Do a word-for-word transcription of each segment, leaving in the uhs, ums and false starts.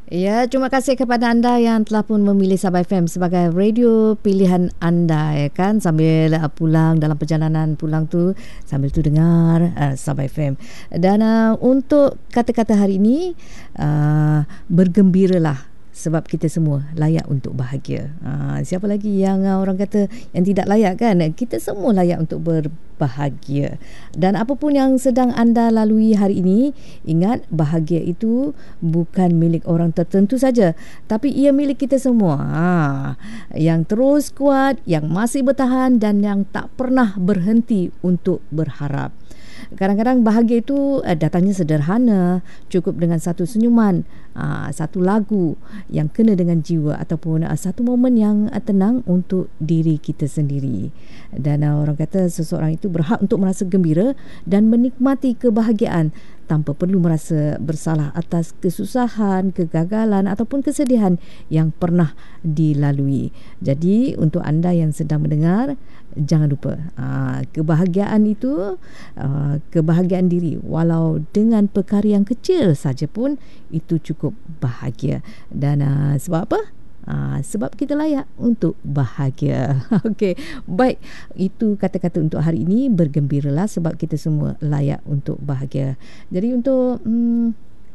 Ya, terima kasih kepada anda yang telah pun memilih Sabah F M sebagai radio pilihan anda, ya kan, sambil uh, pulang dalam perjalanan pulang tu, sambil tu dengar uh, Sabah F M. Dan uh, untuk kata-kata hari ini, uh, bergembiralah sebab kita semua layak untuk bahagia. Ha, siapa lagi yang uh, orang kata yang tidak layak, kan? Kita semua layak untuk berbahagia. Dan apapun yang sedang anda lalui hari ini, ingat bahagia itu bukan milik orang tertentu saja, tapi ia milik kita semua. Ha, yang terus kuat, yang masih bertahan dan yang tak pernah berhenti untuk berharap. Kadang-kadang bahagia itu uh, datangnya sederhana, cukup dengan satu senyuman, uh, satu lagu yang kena dengan jiwa, ataupun uh, satu momen yang uh, tenang untuk diri kita sendiri. Dan uh, orang kata seseorang itu berhak untuk merasa gembira dan menikmati kebahagiaan tanpa perlu merasa bersalah atas kesusahan, kegagalan ataupun kesedihan yang pernah dilalui. Jadi untuk anda yang sedang mendengar, jangan lupa aa, kebahagiaan itu aa, kebahagiaan diri, walau dengan perkara yang kecil saja pun itu cukup bahagia. Dan aa, sebab apa? Aa, sebab kita layak untuk bahagia. Okey, baik, itu kata-kata untuk hari ini. Bergembiralah sebab kita semua layak untuk bahagia. Jadi untuk hmm,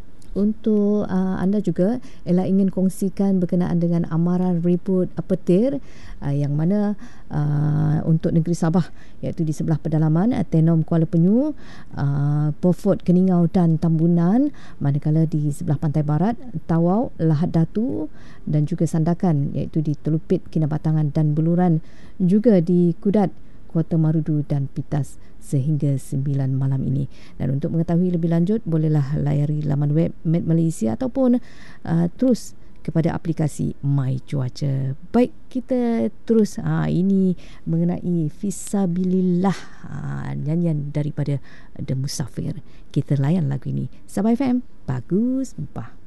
untuk uh, anda juga ialah ingin kongsikan berkenaan dengan amaran ribut petir uh, yang mana uh, untuk negeri Sabah, iaitu di sebelah pedalaman uh, Tenom Kuala Penyu, uh, Pofot Keningau dan Tambunan, manakala di sebelah pantai barat Tawau, Lahad Datu dan juga Sandakan, iaitu di Telupit, Kinabatangan dan Beluran, juga di Kudat, Kota Marudu dan Pitas sehingga sembilan malam ini. Dan untuk mengetahui lebih lanjut, bolehlah layari laman web Met Malaysia ataupun uh, terus kepada aplikasi My Cuaca. Baik, kita terus ha, ini mengenai Fisabilillah, ha, nyanyian daripada The Musafir. Kita layan lagu ini. Sabah F M, bagus bah.